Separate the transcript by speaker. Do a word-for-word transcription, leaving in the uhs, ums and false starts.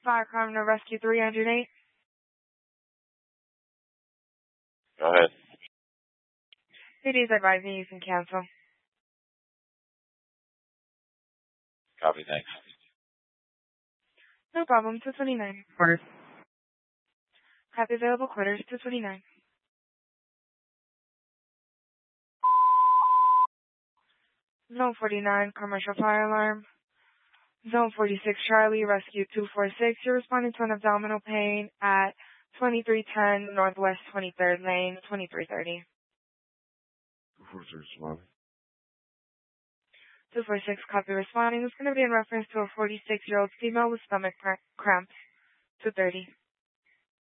Speaker 1: Fire Criminal Rescue three oh eight.
Speaker 2: Go ahead.
Speaker 1: It is advising you can cancel.
Speaker 2: Copy, thanks.
Speaker 1: No problem. two twenty-nine. Quarters. Copy available quarters. two twenty-nine. Zone forty-nine, commercial fire alarm. Zone forty-six, Charlie, rescue two four six. You're responding to an abdominal pain at twenty-three ten Northwest twenty-third Lane, twenty-three thirty.
Speaker 2: two four six, Smiley.
Speaker 1: two four six, copy responding. It's going to be in reference to a forty-six-year-old female with stomach cramps. two thirty.